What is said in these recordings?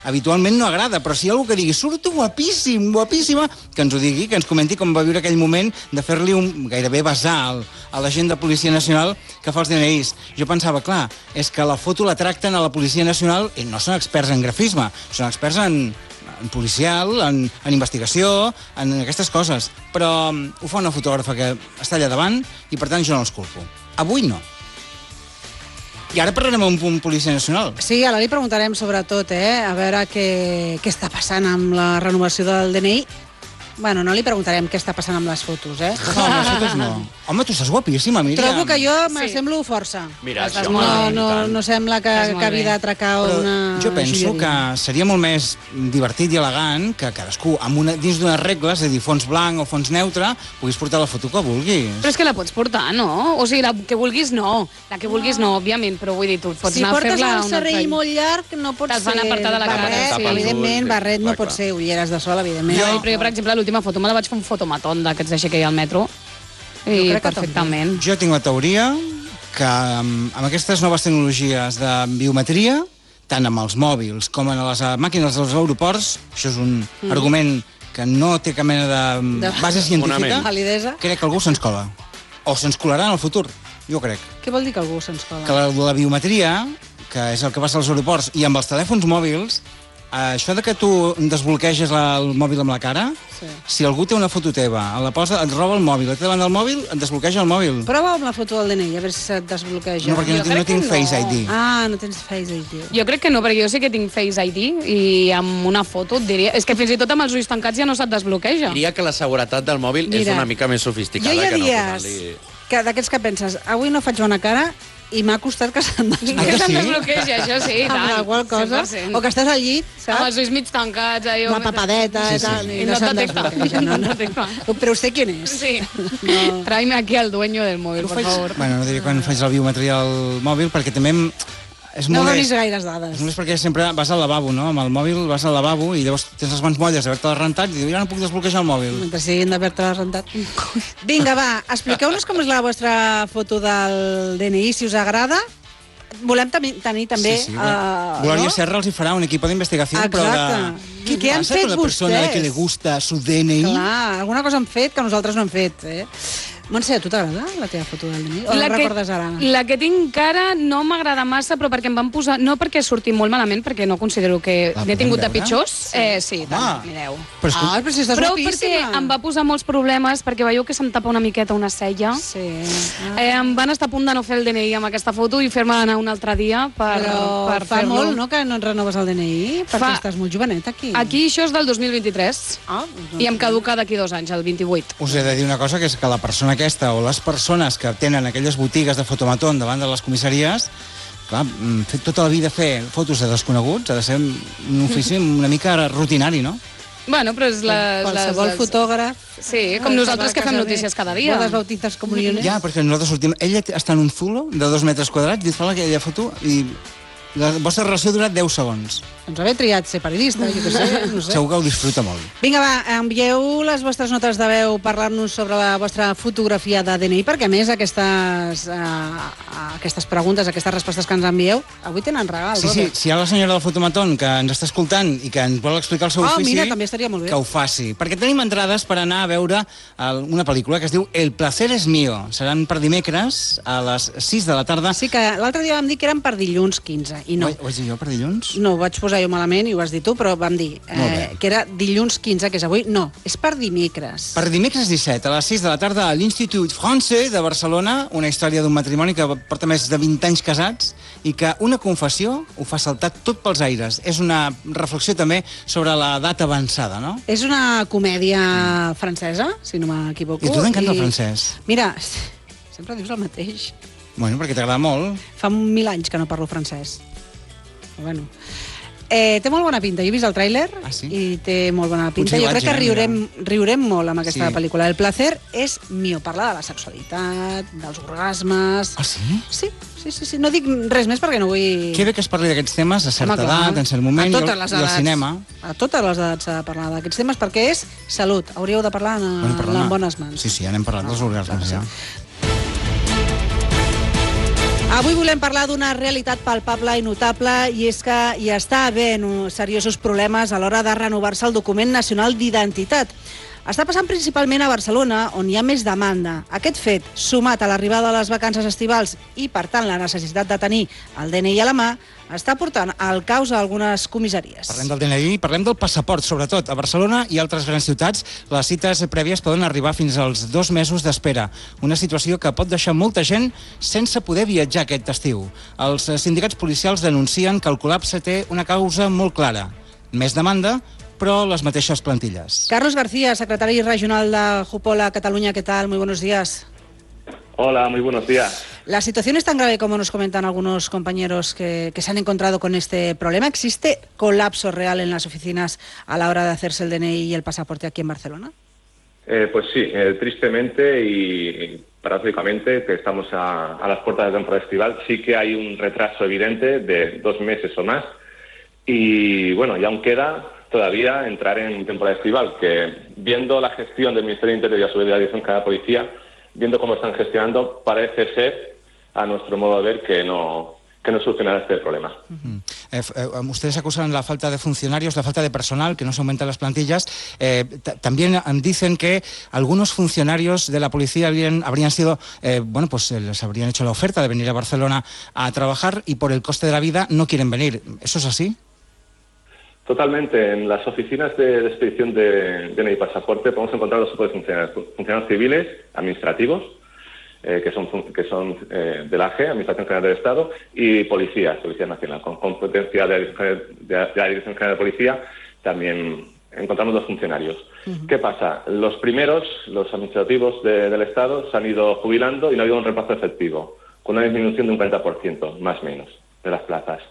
habitualment no agrada, però si hi ha algú que digui surto guapíssim, guapíssima, que ens ho digui, que ens comenti com va viure aquell moment de fer-li gairebé besar a la gent de Policia Nacional que fa els DNIs. Jo pensava, clar, és que la foto la tracten a la Policia Nacional i no són experts en grafisme, són experts en policial, en investigació, en aquestes coses. Però ho fa una fotògrafa que està allà davant i, per tant, jo no els culpo. Avui no. I ara parlarem amb un policia nacional. Sí, ara li preguntarem sobretot, a veure què està passant amb la renovació del DNI. Bueno, no li preguntarem què està passant amb les fotos, No, amb les fotos no. Home, tu estàs guapíssima, Míriam. Trobo que jo m'assemblo força. Mira, això, no sembla que acabi d'atracar una... Jo penso que seria molt més divertit i elegant que cadascú, dins d'unes regles, és a dir, fons blanc o fons neutre, puguis portar la foto que vulguis. Però és que la pots portar, no? O sigui, la que vulguis no. La que vulguis no, òbviament, però vull dir, tu pots anar a fer-la... Si portes el serrell molt llarg, no pot ser... Te'ls van apartar de la cara. Barret, evidentment, barret no pot ser, ulleres de sol, evidentment. Però jo, per exemple, l'última foto me la vaig fer un fotomaton d'aquests així que hi ha al metro. I perfectament. Jo tinc la teoria que amb aquestes noves tecnologies de biometria, tant amb els mòbils com en les màquines dels aeroports, això és un argument que no té cap mena de base científica, crec que algú se'ns cola. O se'ns colarà en el futur, jo crec. Què vol dir que algú se'ns cola? Que la biometria, que és el que passa als aeroports, i amb els telèfons mòbils, això de que tu desbloqueges el mòbil amb la cara, si algú té una foto teva, et roba el mòbil, et té davant del mòbil, et desbloqueja el mòbil. Prova amb la foto del DNI, a veure si se't desbloqueja. No, perquè no tinc Face ID. Ah, no tens Face ID. Jo crec que no, perquè jo sí que tinc Face ID i amb una foto et diria... És que fins i tot amb els ulls tancats ja no se't desbloqueja. Diria que la seguretat del mòbil és una mica més sofisticada. Jo hi ha que dies d'aquests que penses, avui no faig bona cara i m'ha costat que se'n desbloquegi. Que se'n desbloquegi, això sí, i tant. Amb qual cosa. 100%. O que estàs al llit, saps? Amb els ulls mig tancats. La papadeta i tal. I no et detecta. No detecta. Però usted quién es? Sí. Tráeme aquí al dueño del móvil, por favor. Bueno, no diré quan faig la biometria al mòbil, perquè també no donis gaires dades. És només perquè sempre vas al lavabo, no? Amb el mòbil vas al lavabo i llavors tens les mans molles d'haver-te rentat i dius, ja no puc desbloquejar el mòbil. Mentre siguin d'haver-te rentat. Vinga, va, expliqueu-nos com és la vostra foto del DNI, si us agrada. Volem tenir també... Glòria Serra els hi farà un equip d'investigació, però de... Què han fet vostès? Una persona que li gusta su DNI... Clar, alguna cosa han fet que nosaltres no hem fet, Montse, a tu t'agrada la teva foto del DNI? O la recordes ara? La que tinc ara no m'agrada massa, però perquè em van posar... No perquè surti molt malament, perquè no considero que n'he tingut de pitjors. Sí, tant, mireu. Però si estàs guapíssima. Però perquè em va posar molts problemes, perquè veieu que se'm tapa una miqueta una cella. Sí. Em van estar a punt de no fer el DNI amb aquesta foto i fer-me anar un altre dia per fer-lo. Però fa molt, no?, que no et renoves el DNI? Perquè estàs molt jovenet, aquí. Aquí això és del 2023. I em caduca d'aquí 2 anys, el 28. Us he de dir una cosa, que és que la persona aquesta o les persones que tenen aquelles botigues de fotomatón davant de les comissaries, clar, fet tota la vida fer fotos de desconeguts ha de ser un ofici una mica rutinari, no? Bueno, però és qualsevol fotògraf. Sí, com nosaltres que fem notícies cada dia. Bodes, bautizes, comuniones. Ja, perquè nosaltres sortim... Ella està en un zulo de 2 metres quadrats i et fa aquella foto i la vostra relació ha durat 10 segons. Doncs haver triat ser periodista, jo què sé, no sé. Segur que ho disfruta molt. Vinga, va, envieu les vostres notes de veu, parlar-nos sobre la vostra fotografia de DNI, perquè a més aquestes preguntes, aquestes respostes que ens envieu, avui tenen regal. Sí, si hi ha la senyora del fotomatón que ens està escoltant i que ens vol explicar el seu ofici, mira, també estaria molt bé. Que ho faci. Perquè tenim entrades per anar a veure una pel·lícula que es diu El placer es mío. Seran per dimecres a les 6 de la tarda. Sí, que l'altre dia vam dir que eren per dilluns 15, i no. Ho vaig dir jo per dilluns? No, ho vaig posar jo malament i ho vas dir tu, però vam dir que era dilluns 15, que és avui. No, és per dimecres. Per dimecres 17, a les 6 de la tarda, a l'Institut Français de Barcelona, una història d'un matrimoni que porta més de 20 anys casats i que una confessió ho fa saltar tot pels aires. És una reflexió també sobre l'edat avançada, no? És una comèdia francesa, si no m'equivoco. I a tu t'encanta el francès? Mira, sempre dius el mateix. Bueno, perquè t'agrada molt. Fa 1000 anys que no parlo francès. Bueno... té molt bona pinta. Jo he vist el tràiler i té molt bona pinta. Jo crec que riurem molt amb aquesta pel·lícula. El placer és mío. Parla de la sexualitat, dels orgasmes... Ah, sí? Sí. No dic res més perquè no vull... Que bé que es parli d'aquests temes a certa edat, en cert moment, i al cinema. A totes les edats s'ha de parlar d'aquests temes perquè és salut. Hauríeu de parlar en bones mans. Sí, ja n'hem parlat dels orgasmes, ja. Avui volem parlar d'una realitat palpable i notable, i és que hi està havent seriosos problemes a l'hora de renovar-se el document nacional d'identitat. Està passant principalment a Barcelona, on hi ha més demanda. Aquest fet, sumat a l'arribada de les vacances estivals i, per tant, la necessitat de tenir el DNI a la mà, està portant al caos a algunes comissaries. Parlem del DNI, parlem del passaport, sobretot. A Barcelona i altres grans ciutats, les cites prèvies poden arribar fins als 2 mesos d'espera. Una situació que pot deixar molta gent sense poder viatjar aquest estiu. Els sindicats policials denuncien que el col·lapse té una causa molt clara. Més demanda, però les mateixes plantilles. Carlos García, secretari regional de Jupola, Cataluña, ¿qué tal? Muy buenos días. Hola, muy buenos días. La situación es tan grave como nos comentan algunos compañeros que se han encontrado con este problema. ¿Existe colapso real en las oficinas a la hora de hacerse el DNI y el pasaporte aquí en Barcelona? Pues sí, tristemente y paradójicamente, que estamos a las puertas de la temporada estival, sí que hay un retraso evidente de 2 meses o más. Y bueno, y aún queda todavía entrar en temporada estival, que viendo la gestión del Ministerio del Interior y a su vez de la Dirección General de Policía, viendo cómo están gestionando, parece ser, a nuestro modo de ver, que no solucionará este problema. Ustedes acusan la falta de funcionarios, la falta de personal, que no se aumentan las plantillas. También dicen que algunos funcionarios de la policía habrían sido, les habrían hecho la oferta de venir a Barcelona a trabajar y por el coste de la vida no quieren venir. ¿Eso es así? Totalmente. En las oficinas de expedición de DNI y pasaporte podemos encontrar dos tipos de funcionarios civiles, administrativos, que son de la AGE, Administración General del Estado, y Policía Nacional. Con competencia de la Dirección General de Policía también encontramos 2 funcionarios. ¿Qué pasa? Los primeros, los administrativos del Estado, se han ido jubilando y no ha habido un reemplazo efectivo, con una disminución de un 40%, más o menos, de las plazas.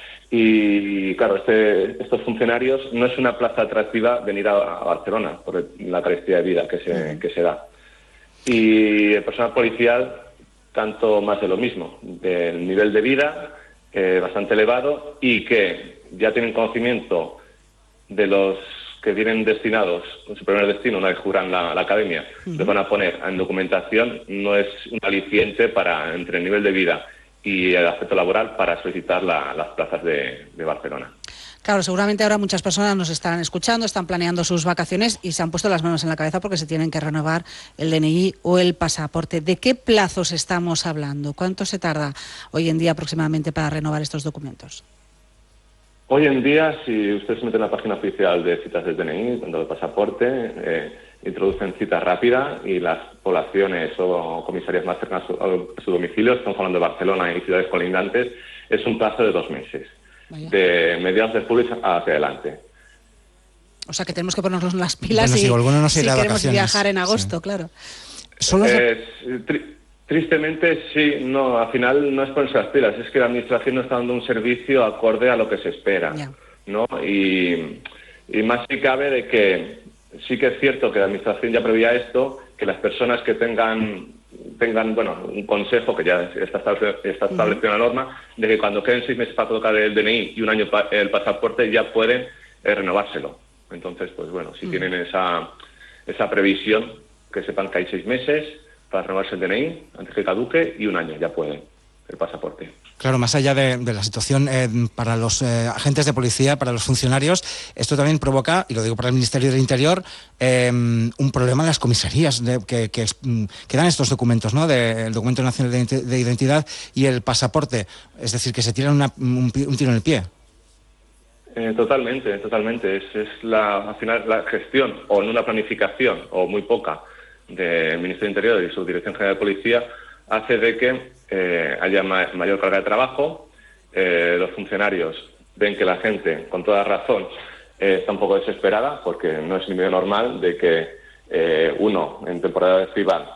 Y claro, estos funcionarios no es una plaza atractiva venir a Barcelona por la carestía de vida que se da. Y el personal policial, tanto más de lo mismo, del nivel de vida bastante elevado y que ya tienen conocimiento de los que vienen destinados, su primer destino, una vez juran la academia, les van a poner en documentación, no es un aliciente para entre el nivel de vida y el aspecto laboral para solicitar las plazas de Barcelona. Claro, seguramente ahora muchas personas nos están escuchando, están planeando sus vacaciones y se han puesto las manos en la cabeza porque se tienen que renovar el DNI o el pasaporte. ¿De qué plazos estamos hablando? ¿Cuánto se tarda hoy en día aproximadamente para renovar estos documentos? Hoy en día, si usted se mete en la página oficial de citas del DNI, cuando el pasaporte, introducen cita rápida y las poblaciones o comisarias más cercanas a su domicilio, estamos hablando de Barcelona y ciudades colindantes, es un plazo de 2 meses. Vaya. De mediados de julio hacia adelante. O sea que tenemos que ponernos las pilas si queremos viajar en agosto, sí. Claro. Tristemente, sí, no, al final no es ponerse las pilas, es que la Administración no está dando un servicio acorde a lo que se espera, ¿no? Y más si cabe de que sí que es cierto que la Administración ya preveía esto, que las personas que tengan un consejo, que ya está establecido en la norma, de que cuando queden 6 meses para colocar el DNI y 1 año para el pasaporte ya pueden renovárselo. Entonces, pues bueno, si tienen esa previsión, que sepan que hay 6 meses para renovarse el DNI antes que caduque y 1 año ya pueden el pasaporte. Claro, más allá de la situación para los agentes de policía, para los funcionarios, esto también provoca, y lo digo para el Ministerio del Interior, un problema en las comisarías que dan estos documentos, ¿no? El documento nacional de identidad y el pasaporte. Es decir, que se tiran un tiro en el pie. Totalmente. Al final la gestión, o en una planificación, o muy poca, del Ministerio del Interior y su Dirección General de Policía, hace de que haya mayor carga de trabajo. Los funcionarios ven que la gente, con toda razón, está un poco desesperada, porque no es ni medio normal de que uno, en temporada estival,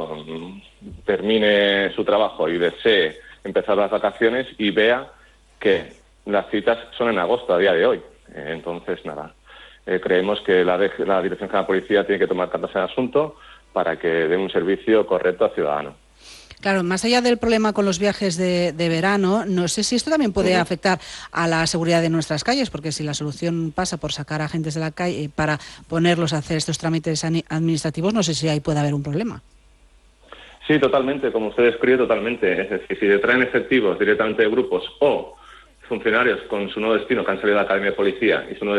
termine su trabajo y desee empezar las vacaciones y vea que las citas son en agosto a día de hoy. Entonces, nada, creemos que la Dirección General de Policía tiene que tomar cartas en el asunto para que dé un servicio correcto al ciudadano. Claro, más allá del problema con los viajes de verano, no sé si esto también puede afectar a la seguridad de nuestras calles, porque si la solución pasa por sacar a agentes de la calle para ponerlos a hacer estos trámites administrativos, no sé si ahí puede haber un problema. Sí, totalmente, como usted describe, totalmente. Es decir, si te traen efectivos directamente de grupos o funcionarios con su nuevo destino que han salido de la Academia de Policía y su nuevo